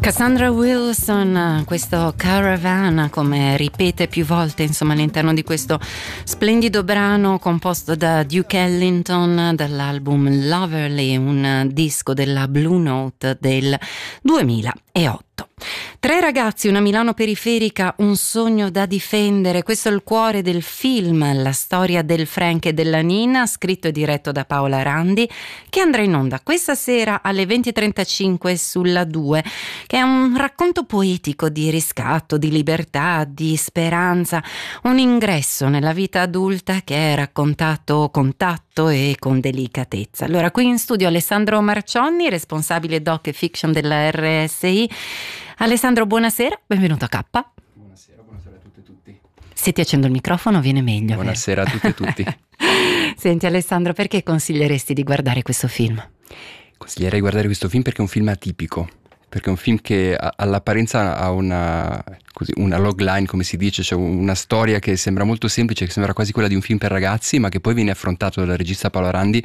Cassandra Wilson, questo Caravan, come ripete più volte insomma all'interno di questo splendido brano composto da Duke Ellington dall'album Loverly, un disco della Blue Note del 2008. 3 ragazzi, una Milano periferica, un sogno da difendere. Questo è il cuore del film, la storia del Frank e della Nina, scritto e diretto da Paola Randi, che andrà in onda questa sera alle 20:35 sulla 2, che è un racconto poetico di riscatto, di libertà, di speranza, un ingresso nella vita adulta che è raccontato con tatto e con delicatezza. Allora, qui in studio Alessandro Marcionni, responsabile doc e fiction della RSI. Alessandro, buonasera, benvenuto a K. Buonasera a tutte e tutti. Se ti accendo il microfono viene meglio. Buonasera a tutte e tutti. Senti Alessandro, perché consiglieresti di guardare questo film? Consiglierei di guardare questo film perché è un film atipico, perché è un film che all'apparenza ha una logline, come si dice, cioè una storia che sembra molto semplice, che sembra quasi quella di un film per ragazzi, ma che poi viene affrontato dal regista Paolo Randi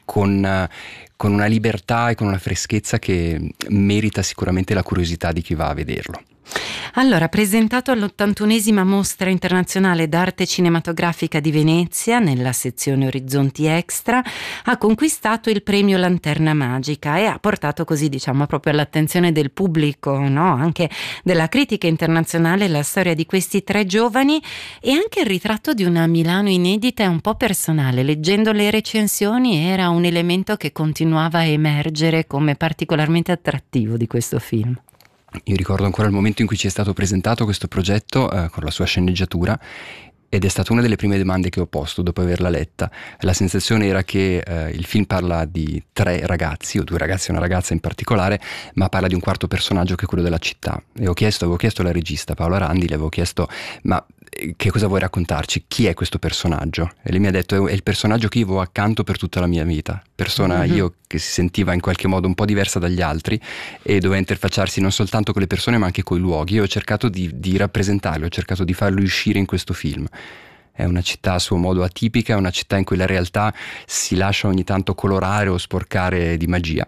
con una libertà e con una freschezza che merita sicuramente la curiosità di chi va a vederlo. Allora, presentato all'81esima Mostra Internazionale d'Arte Cinematografica di Venezia, nella sezione Orizzonti Extra, ha conquistato il premio Lanterna Magica e ha portato così, diciamo, proprio all'attenzione del pubblico, no? Anche della critica internazionale, la storia di questi 3 giovani e anche il ritratto di una Milano inedita e un po' personale. Leggendo le recensioni era un elemento che continuava a emergere come particolarmente attrattivo di questo film. Io ricordo ancora il momento in cui ci è stato presentato questo progetto con la sua sceneggiatura, ed è stata una delle prime domande che ho posto dopo averla letta. La sensazione era che il film parla di 3 ragazzi, o 2 ragazzi e una ragazza in particolare, ma parla di un quarto personaggio che è quello della città. E avevo chiesto alla regista Paola Randi, le avevo chiesto: ma che cosa vuoi raccontarci? Chi è questo personaggio? E lei mi ha detto: è il personaggio che io avevo accanto per tutta la mia vita. Persona io che si sentiva in qualche modo un po' diversa dagli altri e doveva interfacciarsi non soltanto con le persone ma anche con i luoghi. Io ho cercato di rappresentarlo, ho cercato di farlo uscire in questo film. È una città a suo modo atipica, è una città in cui la realtà si lascia ogni tanto colorare o sporcare di magia.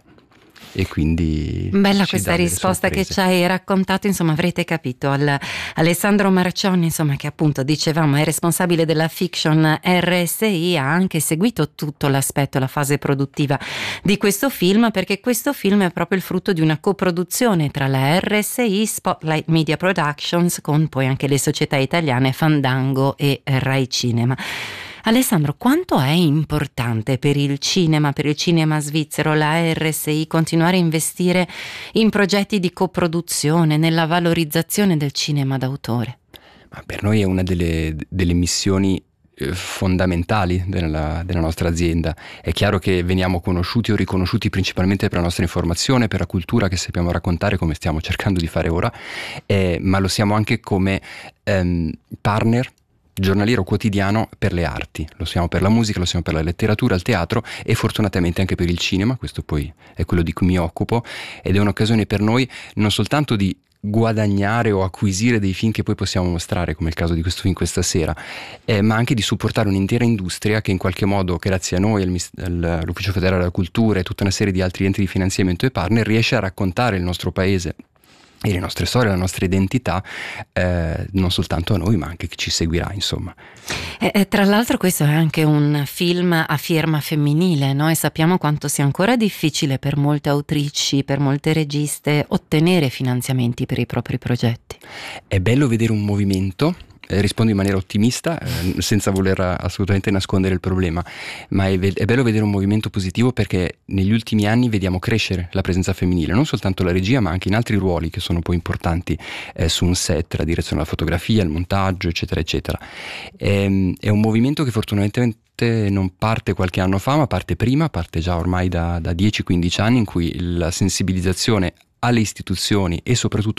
E quindi bella questa risposta che ci hai raccontato, insomma avrete capito. Alessandro Marcionni, insomma, che appunto dicevamo è responsabile della fiction RSI, ha anche seguito tutto l'aspetto, la fase produttiva di questo film, perché questo film è proprio il frutto di una coproduzione tra la RSI, Spotlight Media Productions, con poi anche le società italiane Fandango e Rai Cinema. Alessandro, quanto è importante per il cinema svizzero, la RSI, continuare a investire in progetti di coproduzione, nella valorizzazione del cinema d'autore? Ma per noi è una delle missioni fondamentali della nostra azienda. È chiaro che veniamo conosciuti o riconosciuti principalmente per la nostra informazione, per la cultura che sappiamo raccontare, come stiamo cercando di fare ora, ma lo siamo anche come partner giornaliero quotidiano per le arti. Lo siamo per la musica, lo siamo per la letteratura, il teatro e fortunatamente anche per il cinema. Questo poi è quello di cui mi occupo, ed è un'occasione per noi non soltanto di guadagnare o acquisire dei film che poi possiamo mostrare, come il caso di questo film questa sera, ma anche di supportare un'intera industria che in qualche modo, grazie a noi, all'Ufficio Federale della Cultura e tutta una serie di altri enti di finanziamento e partner, riesce a raccontare il nostro paese e le nostre storie, la nostra identità, non soltanto a noi ma anche chi ci seguirà, insomma. Tra l'altro questo è anche un film a firma femminile, no? E sappiamo quanto sia ancora difficile per molte autrici, per molte registe ottenere finanziamenti per i propri progetti. È bello vedere un movimento. Rispondo in maniera ottimista, senza voler assolutamente nascondere il problema, ma è bello vedere un movimento positivo, perché negli ultimi anni vediamo crescere la presenza femminile, non soltanto la regia ma anche in altri ruoli che sono poi importanti su un set, la direzione della fotografia, il montaggio, eccetera eccetera. È un movimento che fortunatamente non parte qualche anno fa, ma parte prima, parte già ormai da 10-15 anni, in cui la sensibilizzazione alle istituzioni e soprattutto